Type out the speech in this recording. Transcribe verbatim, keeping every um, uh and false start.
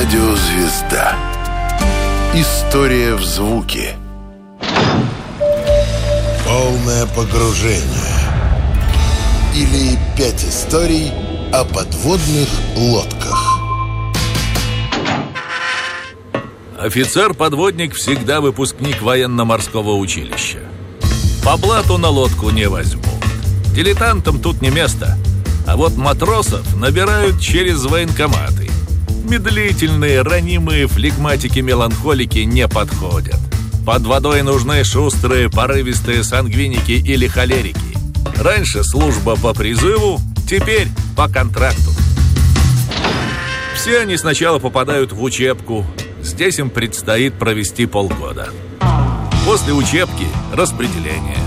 Радиозвезда. История в звуке. Полное погружение. Или пять историй о подводных лодках. Офицер-подводник всегда выпускник военно-морского училища. По блату на лодку не возьму. Дилетантам тут не место. А вот матросов набирают через военкоматы. Медлительные, ранимые флегматики-меланхолики не подходят. Под водой нужны шустрые, порывистые сангвиники или холерики. Раньше служба по призыву, теперь по контракту. Все они сначала попадают в учебку. Здесь им предстоит провести полгода. После учебки распределение.